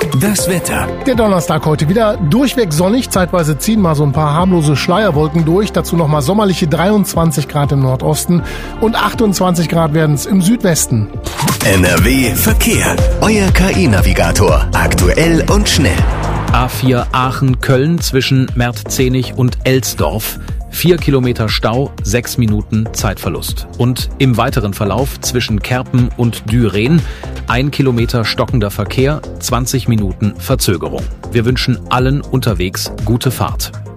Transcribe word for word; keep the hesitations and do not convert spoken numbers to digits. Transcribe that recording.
Das Wetter. Der Donnerstag heute wieder durchweg sonnig, zeitweise ziehen mal so ein paar harmlose Schleierwolken durch, dazu nochmal sommerliche dreiundzwanzig Grad im Nordosten und achtundzwanzig Grad werden es im Südwesten. N R W Verkehr. Euer K I-Navigator. Aktuell und schnell. A vier Aachen-Köln zwischen Mertzenich und Elsdorf. Vier Kilometer Stau, sechs Minuten Zeitverlust. Und im weiteren Verlauf zwischen Kerpen und Düren ein Kilometer stockender Verkehr, zwanzig Minuten Verzögerung. Wir wünschen allen unterwegs gute Fahrt.